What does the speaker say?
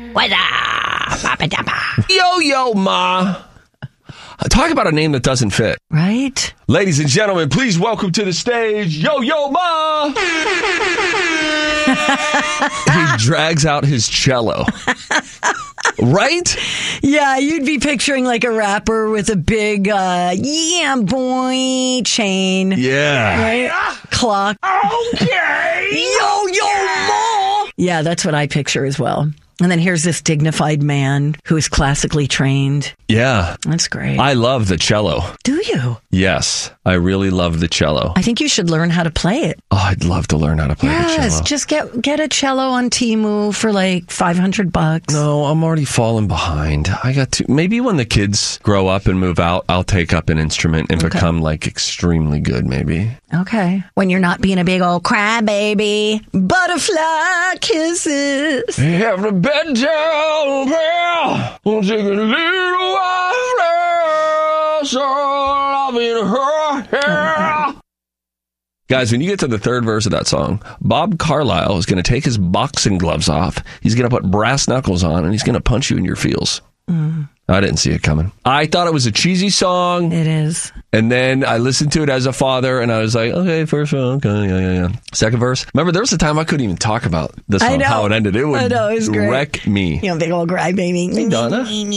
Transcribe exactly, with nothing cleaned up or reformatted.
What's up? Yo-Yo Ma. Talk about a name that doesn't fit. Right? Ladies and gentlemen, please welcome to the stage, Yo-Yo Ma. He drags out his cello. Right? Yeah, you'd be picturing like a rapper with a big, uh, yeah, boy, chain. Yeah. Right? Clock. Okay. Yo-Yo Ma. Yeah, that's what I picture as well. And then here's this dignified man who is classically trained. Yeah. That's great. I love the cello. Do you? Yes, I really love the cello. I think you should learn how to play it. Oh, I'd love to learn how to play yes, the cello. just get get a cello on Temu for like five hundred bucks. No, I'm already falling behind. I got to, maybe when the kids grow up and move out, I'll take up an instrument and Okay. become like extremely good, maybe. Okay. When you're not being a big old crybaby. Butterfly kisses. Every bed down, prayer, we'll take a little while, so loving her hair. Guys, when you get to the third verse of that song, Bob Carlisle is going to take his boxing gloves off. He's going to put brass knuckles on, and he's going to punch you in your feels. Mm. I didn't see it coming. I thought it was a cheesy song. It is. And then I listened to it as a father, and I was like, okay, first one, okay, yeah, yeah, yeah. Second verse. Remember, there was a time I couldn't even talk about the I song, know. how it ended. It would I know, it was great. wreck me. You know, big old crybaby. Hey, Donna.